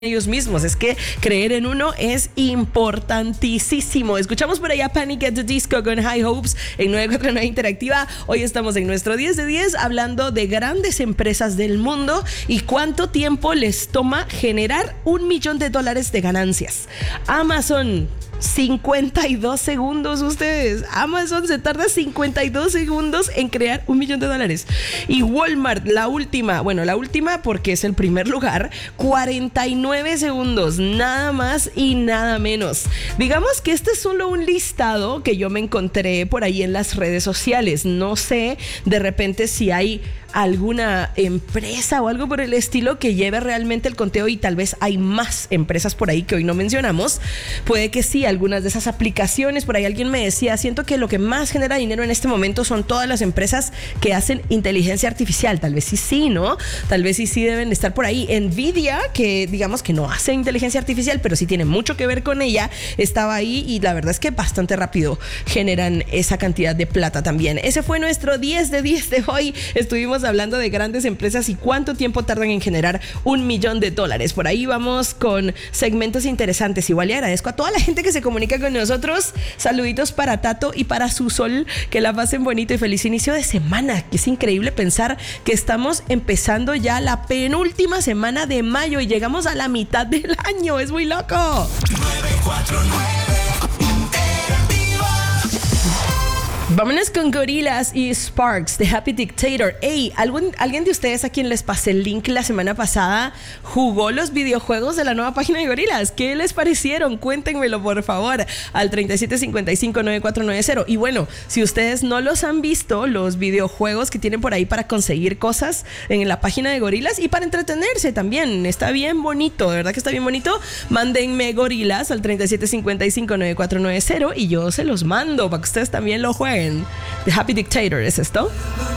ellos mismos. Es que creer en uno es importantísimo. Escuchamos por allá Panic at the Disco con High Hopes en 949 Interactiva. Hoy estamos en nuestro 10 de 10 hablando de grandes empresas del mundo y cuánto tiempo les toma generar $1 millón de ganancias. Amazon, 52 segundos ustedes. Amazon se tarda 52 segundos en crear $1 millón. Y Walmart, la última porque es el primer lugar, 49 segundos, nada más y nada menos. Digamos que este es solo un listado que yo me encontré por ahí en las redes sociales. No sé de repente si hay alguna empresa o algo por el estilo que lleve realmente el conteo y tal vez hay más empresas por ahí que hoy no mencionamos. Puede que sí, algunas de esas aplicaciones. Por ahí alguien me decía, siento que lo que más genera dinero en este momento son todas las empresas que hacen inteligencia artificial. Tal vez sí, ¿no? Tal vez sí deben estar por ahí. Nvidia, que digamos que no hace inteligencia artificial, pero sí tiene mucho que ver con ella, estaba ahí y la verdad es que bastante rápido generan esa cantidad de plata también. Ese fue nuestro 10 de 10 de hoy. Estuvimos hablando de grandes empresas y cuánto tiempo tardan en generar $1 millón. Por ahí vamos con segmentos interesantes. Igual le agradezco a toda la gente que se comunica con nosotros. Saluditos para Tato y para su Sol, que la pasen bonito y feliz inicio de semana. Es increíble pensar que estamos empezando ya la penúltima semana de mayo y llegamos a la mitad del año. Es muy loco. 949 Vámonos con Gorillaz y Sparks de Happy Dictator. Hey, ¿alguien de ustedes a quien les pasé el link la semana pasada jugó los videojuegos de la nueva página de Gorillaz? ¿Qué les parecieron? Cuéntenmelo por favor al 37559490. Y bueno, si ustedes no los han visto, los videojuegos que tienen por ahí para conseguir cosas en la página de Gorillaz y para entretenerse también, está bien bonito, de verdad que está bien bonito. Mándenme Gorillaz al 37559490 y yo se los mando para que ustedes también lo jueguen. The Happy Dictator, ¿es esto?